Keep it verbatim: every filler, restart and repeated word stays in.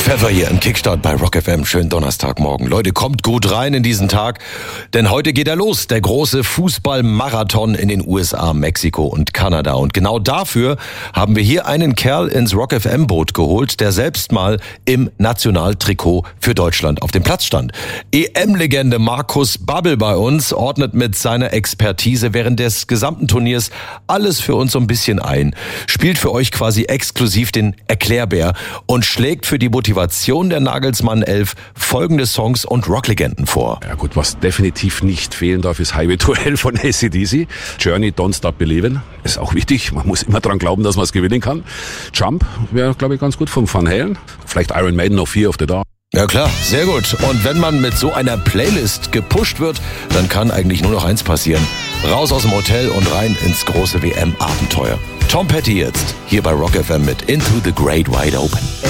Pfeffer hier im Kickstart bei Rock F M. Schönen Donnerstagmorgen. Leute, kommt gut rein in diesen Tag, denn heute geht er los. Der große Fußballmarathon in den U S A, Mexiko und Kanada. Und genau dafür haben wir hier einen Kerl ins Rock F M-Boot geholt, der selbst mal im Nationaltrikot für Deutschland auf dem Platz stand. E M-Legende Markus Babbel bei uns ordnet mit seiner Expertise während des gesamten Turniers alles für uns so ein bisschen ein, spielt für euch quasi exklusiv den Erklärbär und schlägt für die Motivation der Nagelsmann elf folgende Songs und Rocklegenden vor. Ja gut, was definitiv nicht fehlen darf, ist Highway to Hell von A C D C. Journey, Don't Stop Believin', ist auch wichtig. Man muss immer dran glauben, dass man es gewinnen kann. Jump wäre, glaube ich, ganz gut von Van Halen. Vielleicht Iron Maiden noch Fear of the Dark. Ja klar, sehr gut. Und wenn man mit so einer Playlist gepusht wird, dann kann eigentlich nur noch eins passieren. Raus aus dem Hotel und rein ins große W M-Abenteuer. Tom Petty jetzt, hier bei Rock F M mit Into the Great Wide Open.